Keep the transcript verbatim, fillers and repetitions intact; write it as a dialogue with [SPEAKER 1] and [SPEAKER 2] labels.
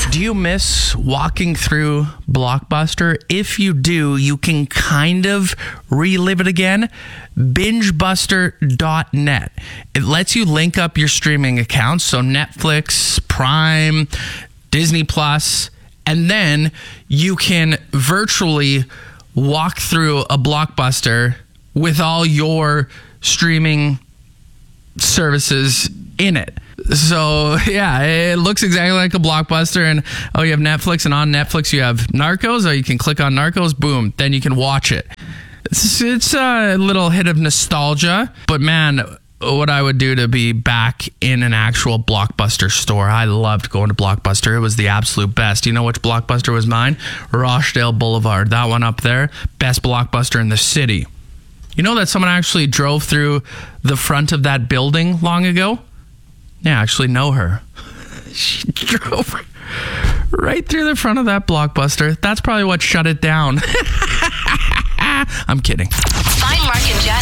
[SPEAKER 1] Do you miss walking through Blockbuster? If you do, you can kind of relive it again. binge buster dot net. It lets you link up your streaming accounts, so Netflix, Prime, Disney Plus, and then you can virtually walk through a Blockbuster with all your streaming services in it. So, yeah, it looks exactly like a Blockbuster. And, oh, you have Netflix, and on Netflix you have Narcos, or you can click on Narcos, boom, then you can watch it. It's, it's a little hit of nostalgia, but man, what I would do to be back in an actual Blockbuster store. I loved going to Blockbuster. It was the absolute best. You know which Blockbuster was mine? Rochdale Boulevard. That one up there. Best Blockbuster in the city. You know that someone actually drove through the front of that building long ago? Yeah, I actually know her. She drove right through the front of that Blockbuster. That's probably what shut it down. I'm kidding.
[SPEAKER 2] Find Mark and Jess